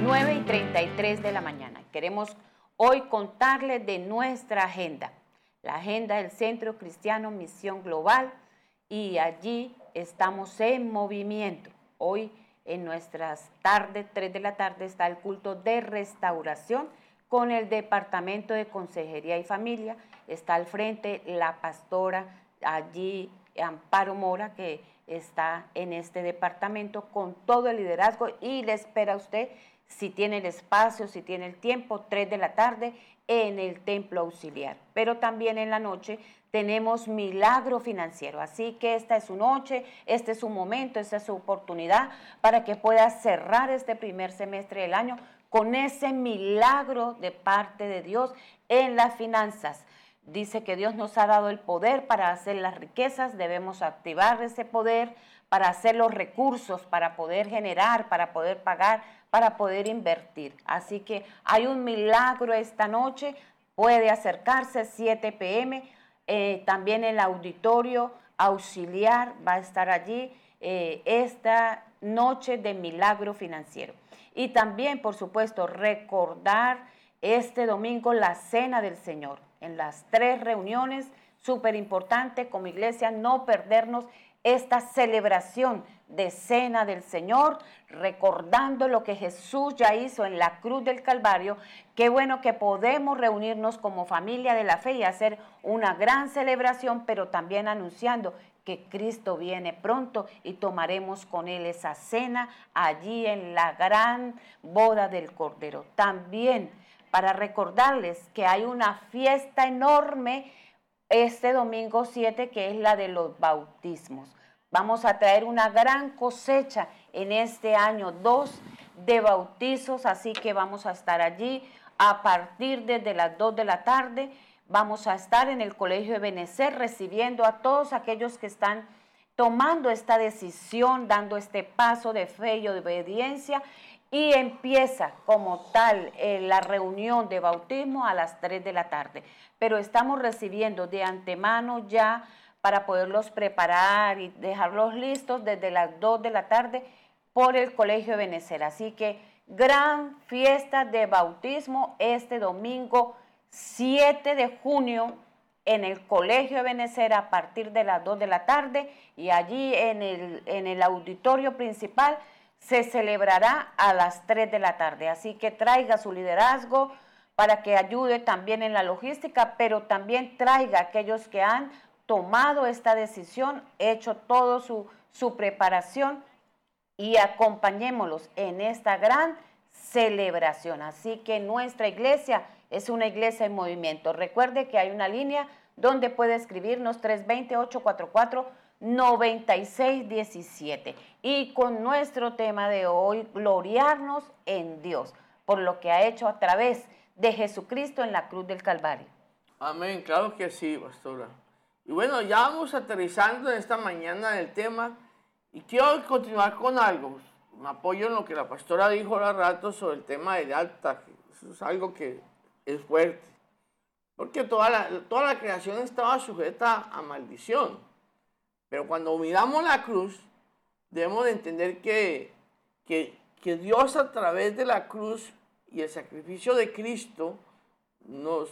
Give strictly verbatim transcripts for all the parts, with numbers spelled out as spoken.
nueve y treinta y tres de la mañana. Queremos hoy contarles de nuestra agenda, la agenda del Centro Cristiano Misión Global, y allí estamos en movimiento. Hoy en nuestras tardes, tres de la tarde, está el culto de restauración con el Departamento de Consejería y Familia. Está al frente la pastora allí, Amparo Mora, que está en este departamento con todo el liderazgo, y le espera a usted, si tiene el espacio, si tiene el tiempo, tres de la tarde en el Templo Auxiliar. Pero también en la noche tenemos Milagro Financiero, así que esta es su noche, este es su momento, esta es su oportunidad para que pueda cerrar este primer semestre del año con ese milagro de parte de Dios en las finanzas. Dice que Dios nos ha dado el poder para hacer las riquezas, debemos activar ese poder para hacer los recursos, para poder generar, para poder pagar, para poder invertir. Así que hay un milagro esta noche, puede acercarse siete pe eme, eh, también el auditorio auxiliar va a estar allí eh, esta noche de milagro financiero. Y también, por supuesto, recordar este domingo la Cena del Señor. En las tres reuniones, súper importante como iglesia, no perdernos esta celebración de Cena del Señor, recordando lo que Jesús ya hizo en la cruz del Calvario. Qué bueno que podemos reunirnos como familia de la fe y hacer una gran celebración, pero también anunciando que Cristo viene pronto y tomaremos con Él esa cena allí en la gran boda del Cordero. También para recordarles que hay una fiesta enorme este domingo siete, que es la de los bautismos. Vamos a traer una gran cosecha en este año dos de bautizos, así que vamos a estar allí a partir desde las dos de la tarde. Vamos a estar en el Colegio de Benecer recibiendo a todos aquellos que están tomando esta decisión, dando este paso de fe y de obediencia. Y empieza como tal eh, la reunión de bautismo a las tres de la tarde. Pero estamos recibiendo de antemano ya para poderlos preparar y dejarlos listos desde las dos de la tarde por el Colegio de Benecer. Así que gran fiesta de bautismo este domingo siete de junio en el Colegio de Benecer a partir de las dos de la tarde, y allí en el, en el auditorio principal se celebrará a las tres de la tarde. Así que traiga su liderazgo para que ayude también en la logística, pero también traiga a aquellos que han tomado esta decisión, hecho toda su, su preparación, y acompañémoslos en esta gran celebración. Así que nuestra iglesia es una iglesia en movimiento. Recuerde que hay una línea donde puede escribirnos tres dos cero, ocho cuatro cuatro, nueve seis uno siete, y con nuestro tema de hoy, gloriarnos en Dios por lo que ha hecho a través de Jesucristo en la cruz del Calvario. Amén, claro que sí, pastora. Y bueno, ya vamos aterrizando en esta mañana en el tema, y quiero continuar con algo. Me apoyo en lo que la pastora dijo ahora rato sobre el tema del altar. Eso es algo que es fuerte, porque toda la, toda la creación estaba sujeta a maldición. Pero cuando miramos la cruz, debemos de entender que, que, que Dios, a través de la cruz y el sacrificio de Cristo, nos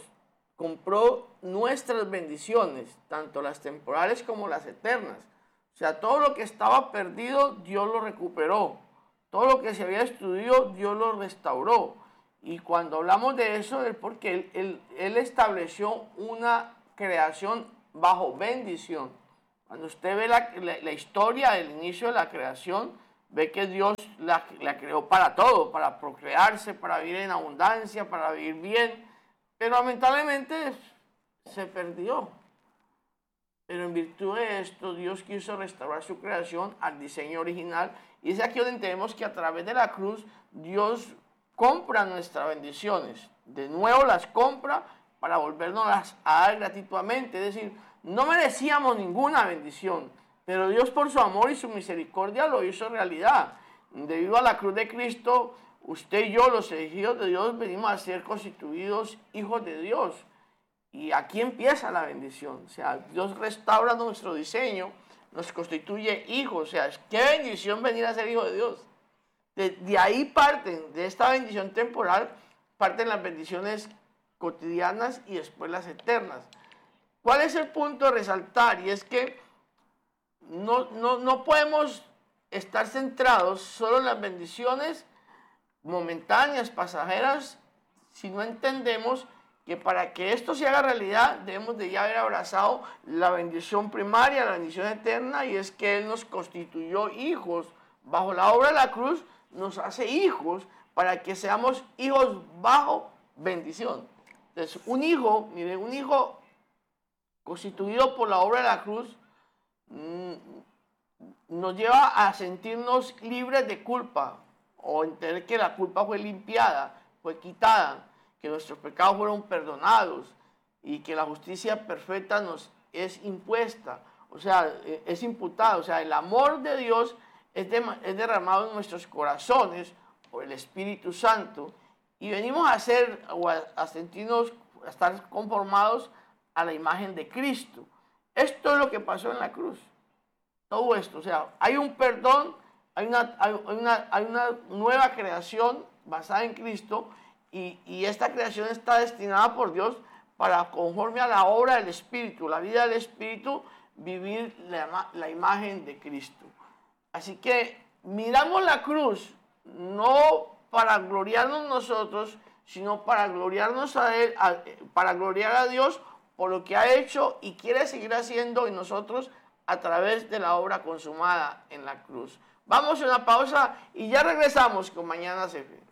compró nuestras bendiciones, tanto las temporales como las eternas. O sea, todo lo que estaba perdido, Dios lo recuperó. Todo lo que se había destruido, Dios lo restauró. Y cuando hablamos de eso es porque Él, él, él estableció una creación bajo bendición. Cuando usted ve la, la, la historia del inicio de la creación, ve que Dios la, la creó para todo, para procrearse, para vivir en abundancia, para vivir bien, pero lamentablemente se perdió. Pero en virtud de esto, Dios quiso restaurar su creación al diseño original, y es aquí donde entendemos que a través de la cruz, Dios compra nuestras bendiciones, de nuevo las compra para volvernos a dar gratuitamente, es decir, no merecíamos ninguna bendición, pero Dios, por su amor y su misericordia, lo hizo realidad. Debido a la cruz de Cristo, usted y yo, los elegidos de Dios, venimos a ser constituidos hijos de Dios. Y aquí empieza la bendición. O sea, Dios restaura nuestro diseño, nos constituye hijos. O sea, qué bendición venir a ser hijo de Dios. De, de ahí parten, de esta bendición temporal, parten las bendiciones cotidianas y después las eternas. ¿Cuál es el punto a resaltar? Y es que no, no, no podemos estar centrados solo en las bendiciones momentáneas, pasajeras, si no entendemos que para que esto se haga realidad debemos de ya haber abrazado la bendición primaria, la bendición eterna, y es que Él nos constituyó hijos. Bajo la obra de la cruz nos hace hijos para que seamos hijos bajo bendición. Entonces, un hijo, mire, un hijo constituido por la obra de la cruz mmm, nos lleva a sentirnos libres de culpa, o entender que la culpa fue limpiada, fue quitada, que nuestros pecados fueron perdonados y que la justicia perfecta nos es impuesta, o sea, es imputada. O sea, el amor de Dios es, de, es derramado en nuestros corazones por el Espíritu Santo, y venimos a ser, o a, a sentirnos, a estar conformados a la imagen de Cristo. Esto es lo que pasó en la cruz. Todo esto, o sea, hay un perdón, hay una, hay una, hay una nueva creación basada en Cristo, y, y esta creación está destinada por Dios para, conforme a la obra del Espíritu, la vida del Espíritu, vivir la, la imagen de Cristo. Así que miramos la cruz no para gloriarnos nosotros, sino para gloriarnos a Él, a, para gloriar a Dios por lo que ha hecho y quiere seguir haciendo en nosotros a través de la obra consumada en la cruz. Vamos a una pausa y ya regresamos con Mañana se Fe.